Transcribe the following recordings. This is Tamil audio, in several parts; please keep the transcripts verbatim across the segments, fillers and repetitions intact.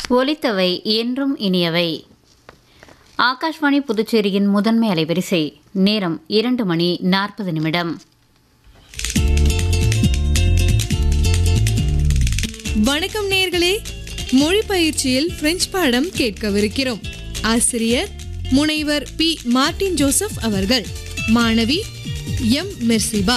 ஒலித்தவை என்றும் இனியவை. ஆகாஷ்வாணி புதுச்சேரியின் முதன்மை அலைவரிசை. நேரம் இரண்டு மணி நாற்பது நிமிடம். வணக்கம் நேயர்களே, மொழி பயிற்சியில் பிரெஞ்சு பாடம் கேட்கவிருக்கிறோம். ஆசிரியர் முனைவர் பி மார்டின் ஜோசப் அவர்கள். மாணவி M Mersiba.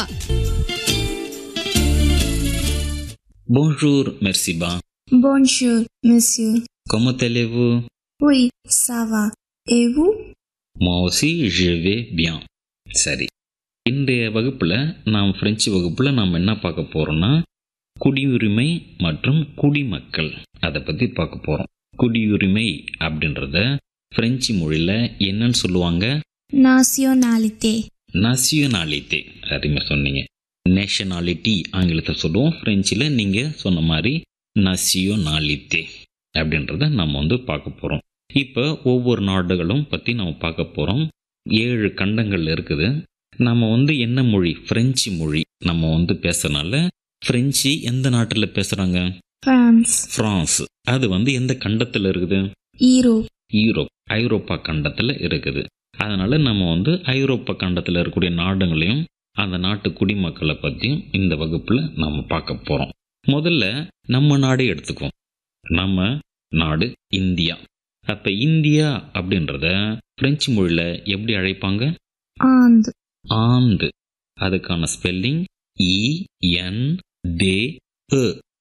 Bonjour, Merciba. Bonjour, monsieur. Comment allez-vous? Oui, ça va. Et vous? Moi aussi, je vais bien. சரி, இன்றைய வகுப்பில் நாம் பிரெஞ்சு வகுப்பில் நாம் என்ன பார்க்க போகிறோம்னா, குடியுரிமை மற்றும் குடிமக்கள் அதை பற்றி பார்க்க போகிறோம். குடியுரிமை அப்படின்றத பிரெஞ்சு மொழியில் என்னன்னு சொல்லுவாங்க? Nationalité. நாசியோனாலிட்டி. அருமையாக சொன்னீங்க. நேஷனாலிட்டி ஆங்கிலத்தில் சொல்லுவோம். ஃப்ரெஞ்சில் நீங்கள் சொன்ன மாதிரி நாசியோனாலிட்டி அப்படின்றத நம்ம வந்து பார்க்க போகிறோம். இப்போ ஒவ்வொரு நாடுகளும் பற்றி நம்ம பார்க்க போகிறோம். ஏழு கண்டங்கள் இருக்குது. நம்ம வந்து என்ன மொழி? ஃப்ரெஞ்சு மொழி நம்ம வந்து பேசுறதுனால ஃப்ரெஞ்சு எந்த நாட்டில் பேசுகிறாங்க? France. ஃப்ரான்ஸ். அது வந்து எந்த கண்டத்தில் இருக்குது? Europe. யூரோப், ஐரோப்பா கண்டத்தில் இருக்குது. அதனால் நம்ம வந்து ஐரோப்பா கண்டத்தில் இருக்கக்கூடிய நாடுகளையும் அந்த நாட்டு குடிமக்களை பற்றியும் இந்த வகுப்பில் நம்ம பார்க்க போகிறோம். முதல்ல நம்ம நாடே எடுத்துக்குவோம். நம்ம நாடு இந்தியா. அப்போ இந்தியா அப்படின்றத பிரெஞ்சு மொழியில் எப்படி அழைப்பாங்க? And. ஆந்து. அதுக்கான ஸ்பெல்லிங் இ என் டே எ